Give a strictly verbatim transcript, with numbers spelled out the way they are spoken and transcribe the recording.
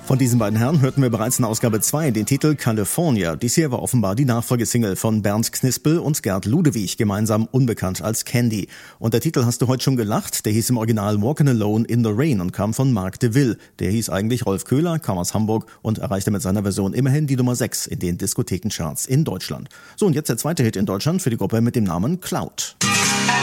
Von diesen beiden Herren hörten wir bereits in Ausgabe zwei den Titel California. Dies hier war offenbar die Nachfolgesingle von Bernd Knispel und Gerd Ludewig, gemeinsam unbekannt als Candy. Und der Titel hast du heute schon gelacht, der hieß im Original Walkin' Alone in the Rain und kam von Marc de Ville. Der hieß eigentlich Rolf Köhler, kam aus Hamburg und erreichte mit seiner Version immerhin die Nummer sechs in den Diskothekencharts in Deutschland. So, und jetzt der zweite Hit in Deutschland für die Gruppe mit dem Namen Cloud.